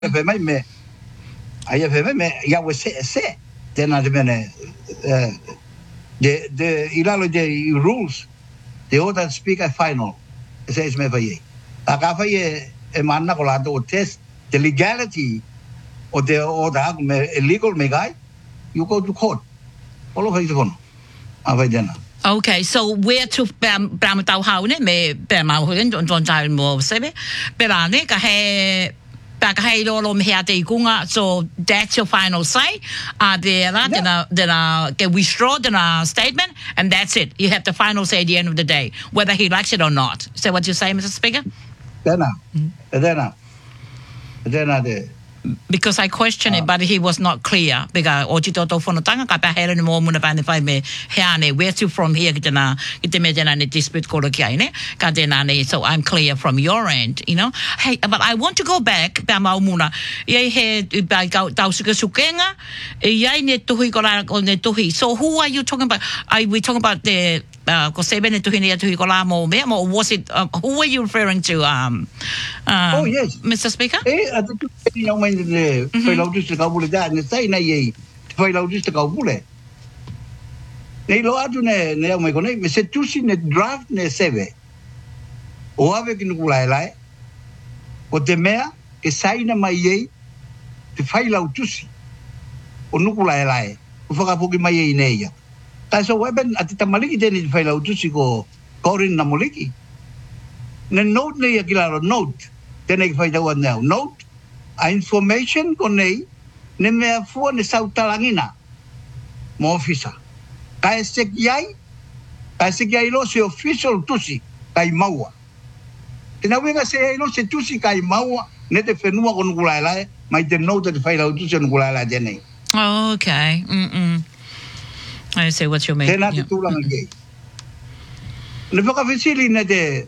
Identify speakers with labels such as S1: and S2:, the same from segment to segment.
S1: pe mai me ai pe me ya we se tena de mene de ilalo de rules the order speaker final says me vai aka vai e manna ko la to test the legality of the order me illegal me guy you go to court all of it on avai dena.
S2: Okay, so where to bram tau haune me be ma ho don tai mo sebe berane ka he back hey lo me hea te ikunga, so that's your final say. Then get withdraw the statement, and that's it. You have the final say at the end of the day, whether he likes it or not. Is that what you say, Mr. Speaker? Because I question it, but he was not clear. Because ojito to fono tanga ka pahera ni mo muna pa ni fai me heane. Where to from here? Kita me jana ni dispute ko kia ne. Ka ne. So I'm clear from your end, you know. Hey, but I want to go back. Pa mau muna. Ye he ba tau suka sukenga. Ye ne tuhi ko la ne tuhi. So who are you talking about? Are we talking about the ko sebe ne tuhi ne tuhi ko la mo me? Or was it? Who were you referring to?
S1: Oh yes,
S2: Mr. Speaker.
S1: Fai lau tu kau bule dah ne sai na ye fai lau tu kau bule nei lo atu ne mai kone me se tusi ne draft ne seve o ave ki nuku lai o te mea ke sai na mai ye te fai lau tusi o nuku lai o whakapoki mai ye nei ya tai so weben ati tamaliki teni te fai lau tusi ko korin na moliki ne note ne ya kilaro note tene ki fai tau anau note a information ko nei ne mea fua ne sau talangina mo ofisa kai sekiai lo se official tusi kai maua tena wenga se lo se tusi kai maua ne te whenua ko nukulai mai te no te whai lau tusi nukulai tene.
S2: Okay. I see what you mean.
S1: Tena te tūlanga kei ne whakawhisili ne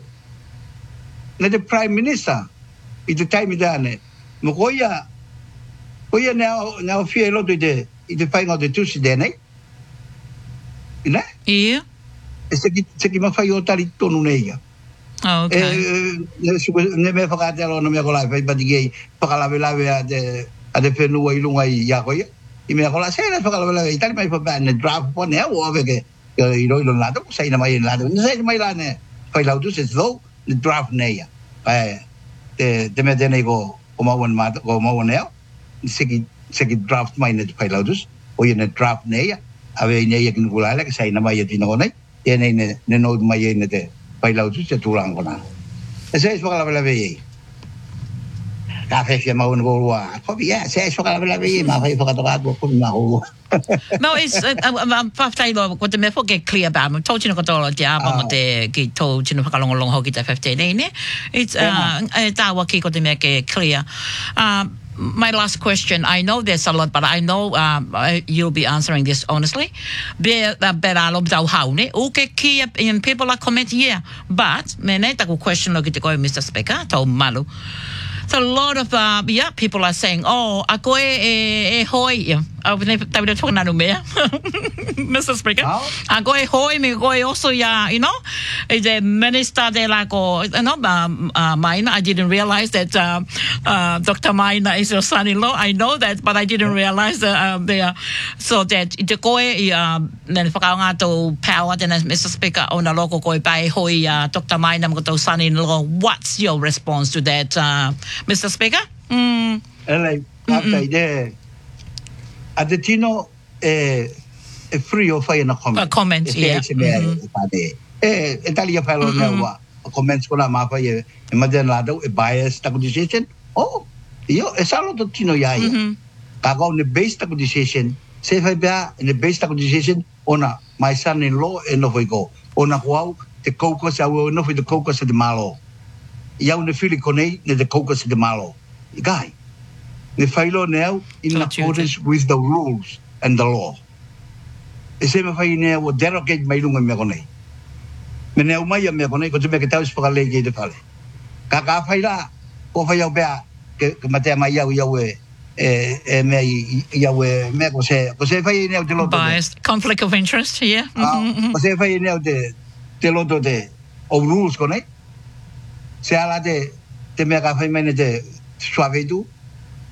S1: te prime minister i te taimi dane mo koia now fia lo de fai ngau de tusi de nei ina
S2: ia
S1: se ki ma fai o tali tonu nei ya
S2: okay
S1: ne me whakate alo na me kola fai patigei whakalawelawe a de whenua i lunga i a koia i mea kola se na whakalawelawe i tali mai whapa ne draft po ne o aveke i roi lo lato sai na mai lato sai mai la ne fai lau tusi though ne draft nei ya te me tene ko mau neo segi draft mai ne pai laudus o ne draft ne ave ne ye kin kulala ke sai na mai ye tino nei ye ne no mai ye ne te pai laudus te tulang kona ese es pakala bela be ka fe fe mau no wa ko bia se es pakala bela be ma fai pakatoka ko ma ho
S2: no it's faftai lo ko te me fo get clear about told you no ko to dia ba te ki to you no pakalong long ho ki te 15 ne it's ta wa ki ko te me ke clear my last question, I know there's a lot, but I know you'll be answering this honestly. And people are commenting, yeah. But, question Mr. Speaker, to malu. So a lot of people are saying, oh, ako hoy. Mr. Speaker, ako hoy me go also you know, the minister de la go, Maina. I didn't realize that Dr. Maina is your son-in-law. I know that, but I didn't realize so that the go then nga to power then Mr. Speaker on a local go by hoy Dr. Maina mo son-in-law. What's your response to that, Mr. Speaker?
S1: Adetino free of fire na comment.
S2: Comment, yeah.
S1: Italia fellow na comments ko na mapa ye imaden lado bias ta decision. Oh, yo esalo to tino ya. Kago ne base ta decision. Se fa ba in the base ta decision ona my son-in-law no foi go. Ona kwau te caucus au no foi the caucus de malo. Ia ne fili konei ne the caucus de malo. Guy. The failo now in accordance with the rules and the law. Ese me fai ne o derogate mai lunga me konei. Me ne o mai me konei ko te me ke tau spaka lege de fale. Ka fai la o fai au bea ke mate mai au me me ko se fai ne o te loto.
S2: Biased conflict of interest here.
S1: Ko se fai ne o te loto de o rules konei. Se ala te me ka fai mai ne te suave tu